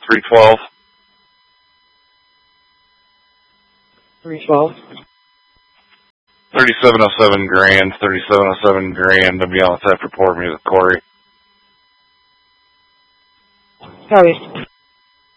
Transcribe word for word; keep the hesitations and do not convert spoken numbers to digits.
three twelve. three twelve. thirty-seven oh seven Grand, thirty-seven oh seven Grand. I'll be on the theft report. Music, Corey. Copy.